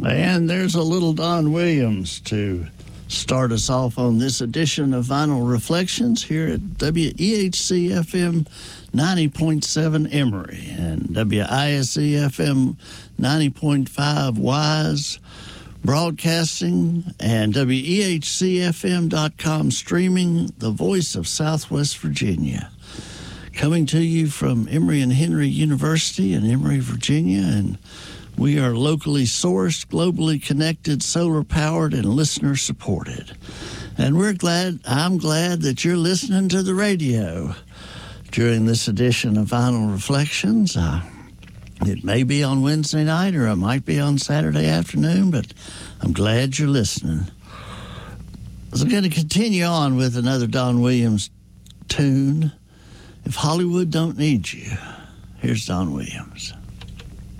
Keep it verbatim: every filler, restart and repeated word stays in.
And there's a little Don Williams to start us off on this edition of Vinyl Reflections here at W E H C F M ninety point seven Emory and W I S E F M ninety point five Wise Broadcasting and W E H C F M dot com streaming, the voice of Southwest Virginia. Coming to you from Emory and Henry University in Emory, Virginia, and we are locally sourced, globally connected, solar-powered, and listener-supported. And we're glad, I'm glad that you're listening to the radio during this edition of Vinyl Reflections. Uh, it may be on Wednesday night or it might be on Saturday afternoon, but I'm glad you're listening. So I'm going to continue on with another Don Williams tune, If Hollywood Don't Need You. Here's Don Williams.